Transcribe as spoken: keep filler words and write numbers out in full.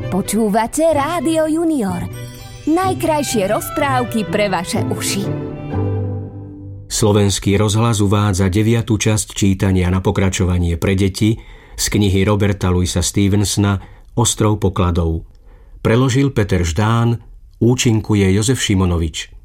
Počúvate Rádio Junior. Najkrajšie rozprávky pre vaše uši. Slovenský rozhlas uvádza deviatu časť čítania na pokračovanie pre deti z knihy Roberta Louisa Stevensona Ostrov pokladov. Preložil Peter Ždán, účinkuje Jozef Šimonovič.